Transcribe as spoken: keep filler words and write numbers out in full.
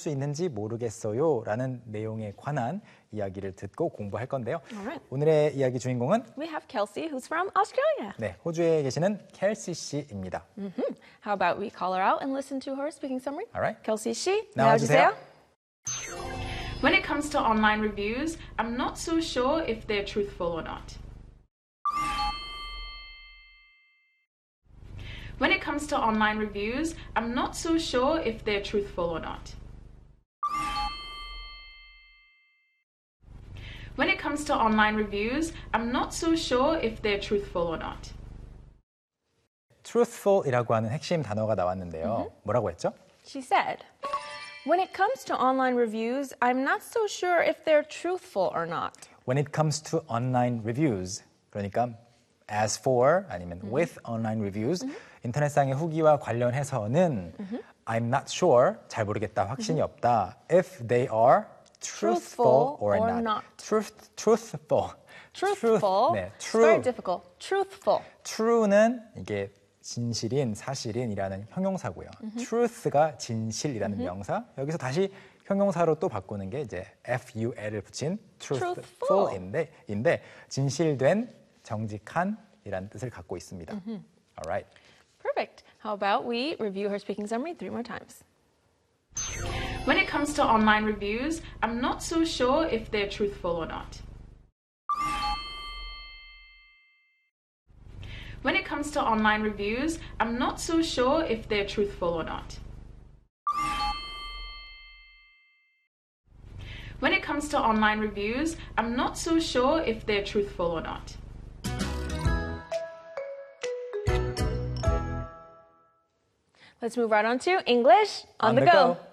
수 있는지 모르겠어요 라는 내용에 관한 이야기를 듣고 공부할 건데요. Alright. 오늘의 이야기 주인공은 We have Kelsey, who's from Australia. 네, 호주에 계시는 켈시 씨입니다. Mm-hmm. How about we call her out and listen to her speaking summary? Alright. Kelsey 씨, 나와주세요. When it comes to online reviews, I'm not so sure if they're truthful or not. When it comes to online reviews, I'm not so sure if they're truthful or not. When it comes to online reviews, I'm not so sure if they're truthful or not. truthful이라고 하는 핵심 단어가 나왔는데요. 뭐라고 했죠? She said, when it comes to online reviews, I'm not so sure if they're truthful or not. When it comes to online reviews, 그러니까 as for 아니면 mm-hmm. with online reviews, mm-hmm. 인터넷상의 후기와 관련해서는 mm-hmm. I'm not sure, 잘 모르겠다, 확신이 mm-hmm. 없다. If they are truthful, truthful or, or not. not. Truth, truthful. Truthful. Truth, 네, true. It's very difficult. Truthful. True는 이게 진실인, 사실인이라는 형용사고요. Mm-hmm. truth가 진실이라는 mm-hmm. 명사. 여기서 다시 형용사로 또 바꾸는 게 이제 ful을 붙인 truthful인데 인데 진실된, 정직한이라는 뜻을 갖고 있습니다. Mm-hmm. All right. Perfect. How about we review her speaking summary three more times? When it comes to online reviews, I'm not so sure if they're truthful or not. When it comes to online reviews, I'm not so sure if they're truthful or not. When it comes to online reviews, I'm not so sure if they're truthful or not. Let's move right on to English on, on the, the go. go.